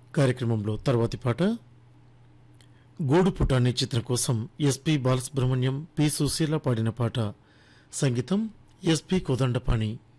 కార్యక్రమంలో తర్వాతి పాట గూడు పుటాన్ని చిత్రం కోసం ఎస్పి బాలసుబ్రహ్మణ్యం, పి సుశీల పాడిన పాట. సంగీతం ఎస్పి కోదండపాణి.